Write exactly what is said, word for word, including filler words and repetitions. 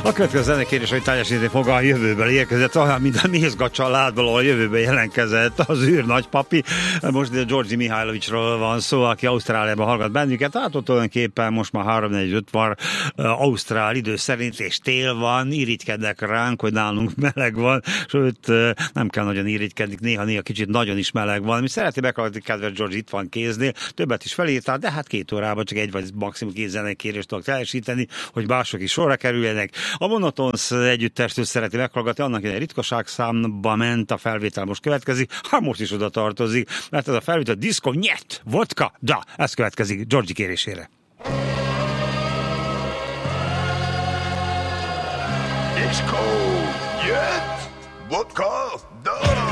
A következő zenekérés, hogy teljesíteni fog, a jövőből érkezett, olyan, mint a Mézga családból, a jövőben jelentkezett az űr nagypapi. Most a Georgi Mihailovicsról van szó, aki Ausztráliában hallgat bennünket. Hát ott tulajdonképpen most már három negyvenöt van ausztrál idő szerint, és tél van, irigykednek ránk, hogy nálunk meleg van, sőt nem kell nagyon irigykedni, néha-néha kicsit nagyon is meleg van. Mi szereti meghallgatni, kedves Georgi, itt van kéznél, többet is felírtál, de hát két órában csak egy vagy maximum két zenekérést tudok teljesíteni, hogy mások is sorra kerüljenek. A Monotons együttestől szereti meghallgatni, annak egy ritkaság számba ment, a felvétel most következik, ha most is oda tartozik, mert ez a felvétel diszkó, nyet, vodka, da, ez következik Georgi kérésére. Disco, nyet, vodka,